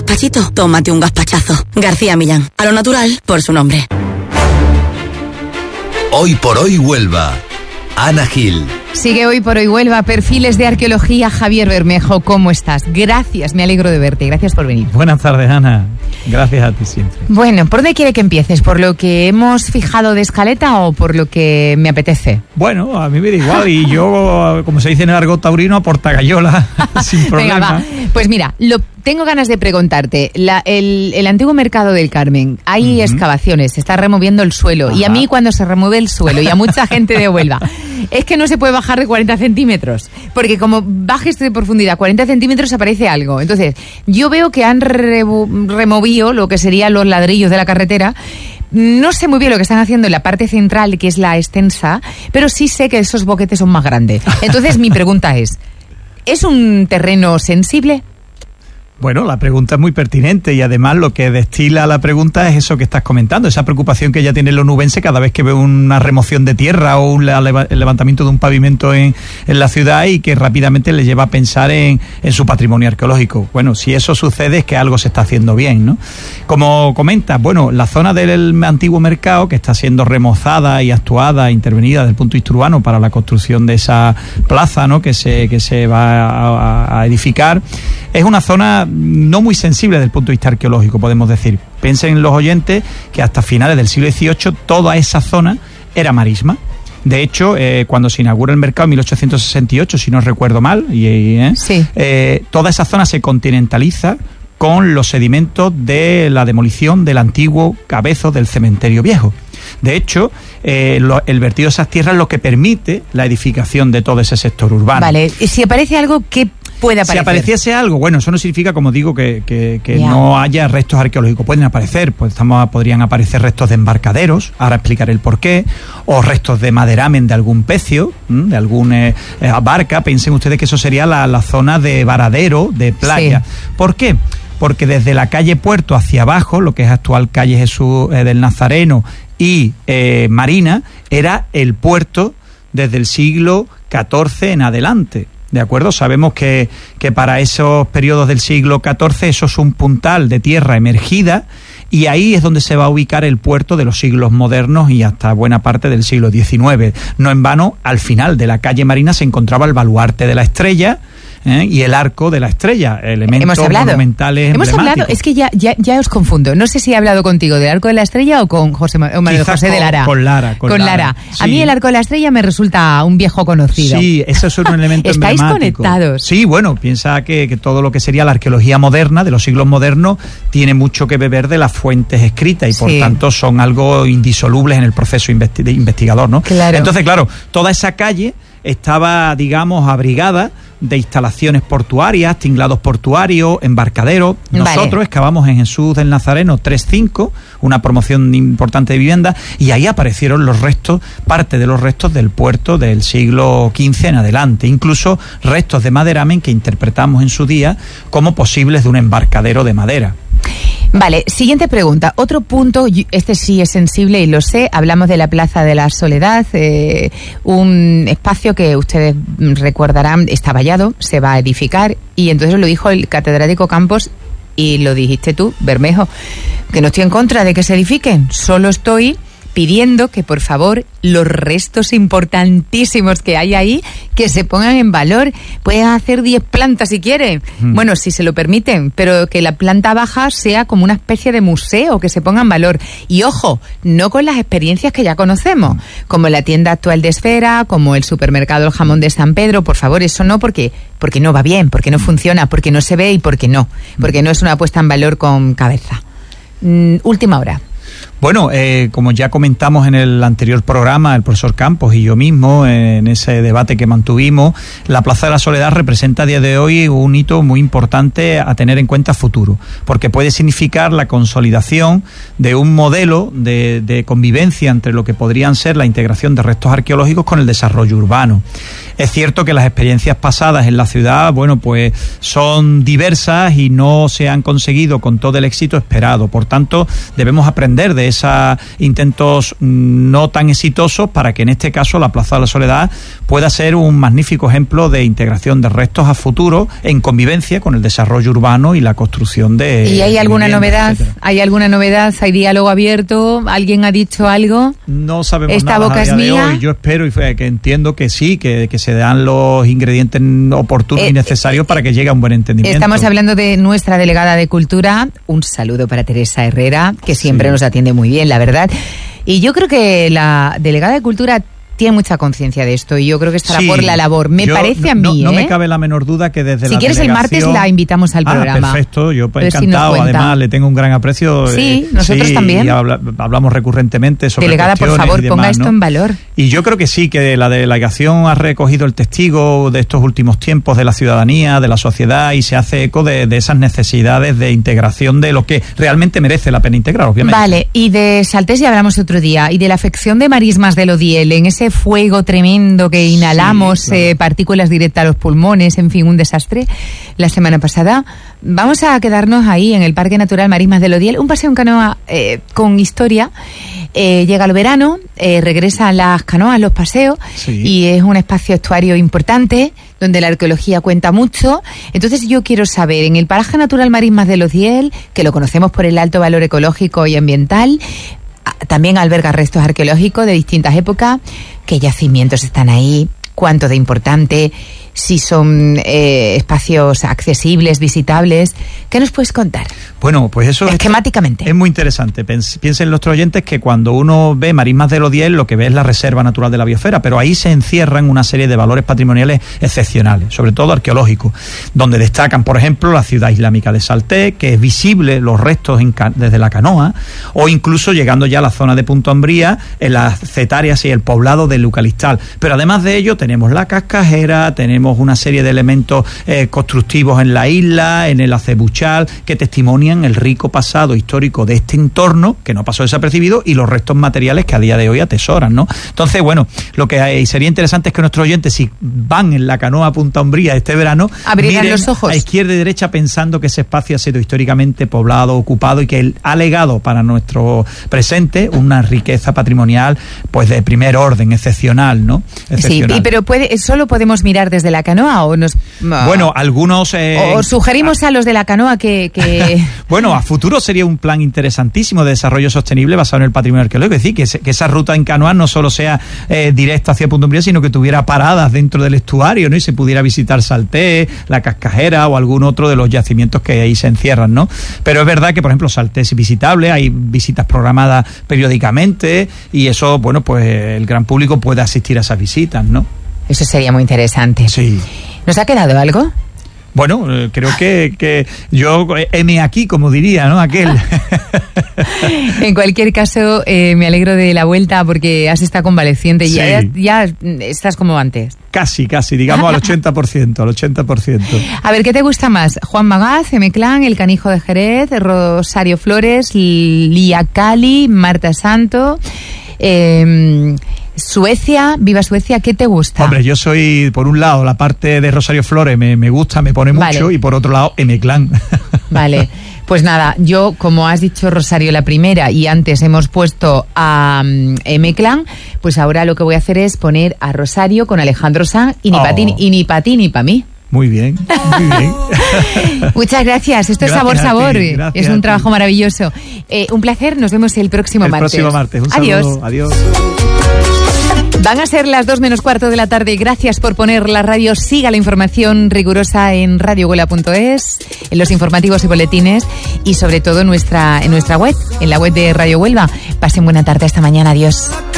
gazpachito? Tómate un gazpachazo. García Millán, a lo natural, por su nombre. Hoy por hoy Huelva. Ana Gil. Sigue Hoy por hoy Huelva, Perfiles de Arqueología. Javier Bermejo, ¿cómo estás? Gracias, me alegro de verte. Gracias por venir. Buenas tardes, Ana. Gracias a ti siempre. Bueno, ¿por dónde quiere que empieces? ¿Por lo que hemos fijado de escaleta o por lo que me apetece? Bueno, a mí me da igual y yo, como se dice en el argot taurino, a portagayola, sin problema. Venga, va. Pues mira, tengo ganas de preguntarte. El antiguo mercado del Carmen, hay excavaciones, se está removiendo el suelo. Ajá. Y a mí cuando se remueve el suelo, y a mucha gente de Huelva, es que no se puede bajar de 40 centímetros. Porque como bajes de profundidad 40 centímetros aparece algo. Entonces, yo veo que han removido lo que serían los ladrillos de la carretera. No sé muy bien lo que están haciendo en la parte central, que es la extensa, pero sí sé que esos boquetes son más grandes. Entonces, mi pregunta ¿es un terreno sensible? Bueno, la pregunta es muy pertinente y además lo que destila la pregunta es eso que estás comentando, esa preocupación que ya tiene el onubense cada vez que ve una remoción de tierra o el levantamiento de un pavimento en la ciudad y que rápidamente le lleva a pensar en su patrimonio arqueológico. Bueno, si eso sucede es que algo se está haciendo bien, ¿no? Como comentas, bueno, la zona del antiguo mercado que está siendo remozada y actuada, intervenida desde el punto de vista urbano para la construcción de esa plaza, ¿no? que se va a edificar, es una zona no muy sensible desde el punto de vista arqueológico, podemos decir. Piensen los oyentes que hasta finales del siglo XVIII toda esa zona era marisma. De hecho, cuando se inaugura el mercado en 1868, si no recuerdo mal, sí. Toda esa zona se continentaliza con los sedimentos de la demolición del antiguo cabezo del cementerio viejo. De hecho, el vertido de esas tierras es lo que permite la edificación de todo ese sector urbano. Vale, si aparece algo, ¿qué puede aparecer? Si apareciese algo, bueno, eso no significa, como digo, que no haya restos arqueológicos. Pueden aparecer, podrían aparecer restos de embarcaderos, ahora explicaré el porqué, o restos de maderamen de algún pecio, de alguna barca. Piensen ustedes que eso sería la zona de varadero, de playa. Sí. ¿Por qué? Porque desde la calle Puerto hacia abajo, lo que es actual calle Jesús del Nazareno y Marina, era el puerto desde el siglo XIV en adelante. ¿De acuerdo? Sabemos que para esos periodos del siglo XIV eso es un puntal de tierra emergida y ahí es donde se va a ubicar el puerto de los siglos modernos y hasta buena parte del siglo XIX. No en vano, al final de la calle Marina se encontraba el baluarte de la Estrella, y el arco de la Estrella, elementos monumentales emblemáticos. Hemos hablado, es que ya os confundo. No sé si he hablado contigo del arco de la Estrella o con José de Lara. Con Lara. Sí. A mí el arco de la Estrella me resulta un viejo conocido. Sí, eso es un elemento ¿Estáis emblemático. Conectados? Sí, bueno, piensa que todo lo que sería la arqueología moderna, de los siglos modernos, tiene mucho que beber de las fuentes escritas y por tanto son algo indisolubles en el proceso investigador, ¿no? Claro. Entonces, claro, toda esa calle estaba, digamos, abrigada de instalaciones portuarias, tinglados portuarios, embarcaderos. Nosotros excavamos en Jesús del Nazareno 3.5, una promoción importante de vivienda, y ahí aparecieron los restos, parte de los restos del puerto del siglo XV en adelante, incluso restos de maderamen que interpretamos en su día como posibles de un embarcadero de madera. Vale, siguiente pregunta. Otro punto, este sí es sensible y lo sé, hablamos de la Plaza de la Soledad, un espacio que ustedes recordarán está vallado, se va a edificar, y entonces lo dijo el catedrático Campos y lo dijiste tú, Bermejo, que no estoy en contra de que se edifiquen, solo estoy pidiendo que por favor los restos importantísimos que hay ahí, que se pongan en valor. Pueden hacer 10 plantas si quieren, bueno, si se lo permiten, pero que la planta baja sea como una especie de museo, que se ponga en valor. Y ojo, no con las experiencias que ya conocemos, como la tienda actual de Esfera, como el supermercado El Jamón de San Pedro. Por favor, eso no, porque no va bien, porque no funciona, porque no se ve y porque no es una puesta en valor con cabeza. Última hora. Bueno, como ya comentamos en el anterior programa, el profesor Campos y yo mismo, en ese debate que mantuvimos, la Plaza de la Soledad representa a día de hoy un hito muy importante a tener en cuenta futuro, porque puede significar la consolidación de un modelo de convivencia entre lo que podrían ser la integración de restos arqueológicos con el desarrollo urbano. Es cierto que las experiencias pasadas en la ciudad, bueno, pues son diversas y no se han conseguido con todo el éxito esperado. Por tanto, debemos aprender de esos intentos no tan exitosos para que en este caso la Plaza de la Soledad pueda ser un magnífico ejemplo de integración de restos a futuro en convivencia con el desarrollo urbano y la construcción de... ¿Y hay alguna novedad? Etcétera. ¿Hay alguna novedad? ¿Hay diálogo abierto? ¿Alguien ha dicho algo? No sabemos ¿Esta nada boca a día es de mía? hoy. Yo espero y que entiendo que sí, que se dan los ingredientes oportunos y necesarios para que llegue a un buen entendimiento. Estamos hablando de nuestra delegada de Cultura. Un saludo para Teresa Herrera, que siempre nos atiende muy bien, la verdad. Y yo creo que la delegada de Cultura tiene mucha conciencia de esto y yo creo que estará por la labor. Me parece a mí, No me cabe la menor duda que desde si la quieres delegación... el martes la invitamos al programa. Perfecto, yo Pero encantado. si Además, le tengo un gran aprecio. Sí, nosotros también. Y hablamos recurrentemente sobre delegada, por favor, demás, ponga esto en valor. Y yo creo que sí, que la delegación ha recogido el testigo de estos últimos tiempos de la ciudadanía, de la sociedad, y se hace eco de esas necesidades de integración de lo que realmente merece la pena integrar, obviamente. Vale, y de Saltés ya hablamos otro día, y de la afección de marismas del Odiel, en ese fuego tremendo que inhalamos, sí, claro. Partículas directas a los pulmones, en fin, un desastre la semana pasada. Vamos a quedarnos ahí en el Parque Natural Marismas del Odiel, un paseo en canoa con historia. Llega el verano, regresan las canoas, los paseos, sí, y es un espacio estuario importante donde la arqueología cuenta mucho. Entonces yo quiero saber, en el Paraje Natural Marismas del Odiel, que lo conocemos por el alto valor ecológico y ambiental, también alberga restos arqueológicos de distintas épocas. ¿Qué yacimientos están ahí? ¿Cuánto de importante? Si son espacios accesibles, visitables. ¿Qué nos puedes contar? Bueno, pues eso esquemáticamente es muy interesante. Piensen nuestros oyentes que cuando uno ve Marismas del Odiel, lo que ve es la Reserva Natural de la Biosfera, pero ahí se encierran una serie de valores patrimoniales excepcionales, sobre todo arqueológicos, donde destacan, por ejemplo, la ciudad islámica de Saltés, que es visible los restos desde la canoa, o incluso llegando ya a la zona de Punta Umbría, en las cetarias y el poblado del Eucalistal. Pero además de ello tenemos la cascajera, tenemos una serie de elementos constructivos en la isla, en el acebuchal, que testimonian el rico pasado histórico de este entorno, que no pasó desapercibido, y los restos materiales que a día de hoy atesoran, ¿no? Entonces, bueno, lo que sería interesante es que nuestros oyentes, si van en la canoa a Punta Umbría este verano, abrirán miren los ojos a izquierda y derecha pensando que ese espacio ha sido históricamente poblado, ocupado, y que él ha legado para nuestro presente una riqueza patrimonial pues de primer orden, excepcional, ¿no? Excepcional. Sí, pero ¿solo podemos mirar desde la canoa o nos... Bueno, algunos... o sugerimos a los de la canoa que... Bueno, a futuro sería un plan interesantísimo de desarrollo sostenible basado en el patrimonio arqueológico. Es decir, que esa ruta en canoa no solo sea directa hacia Punta Umbría, sino que tuviera paradas dentro del estuario, ¿no? Y se pudiera visitar Saltés, la Cascajera o algún otro de los yacimientos que ahí se encierran, ¿no? Pero es verdad que, por ejemplo, Saltés es visitable, hay visitas programadas periódicamente y eso, bueno, pues el gran público puede asistir a esas visitas, ¿no? Eso sería muy interesante. Sí. ¿Nos ha quedado algo? Bueno, creo que yo heme aquí, como diría, ¿no? Aquel. En cualquier caso, me alegro de la vuelta porque has estado convaleciente y sí, ya estás como antes. Casi, digamos al 80%. A ver, ¿qué te gusta más? Juan Magaz, M-Clan, El Canijo de Jerez, Rosario Flores, Lía Cali, Marta Santo... Suecia, viva Suecia, ¿qué te gusta? Hombre, yo soy, por un lado, la parte de Rosario Flores me gusta, me pone mucho, vale. Y por otro lado, M-Clan. Vale, pues nada, yo, como has dicho Rosario la primera y antes hemos puesto a M-Clan, pues ahora lo que voy a hacer es poner a Rosario con Alejandro Sanz y ni para ti ni para mí. Muy bien. Muchas gracias. Esto gracias es Sabor. Es un trabajo maravilloso. Un placer. Nos vemos el próximo martes. El próximo martes. Un saludo. Adiós. Van a ser las 2:15 de la tarde. Gracias por poner la radio. Siga la información rigurosa en radiohuelva.es, en los informativos y boletines y sobre todo en nuestra web, en la web de Radio Huelva. Pasen buena tarde. Hasta mañana. Adiós.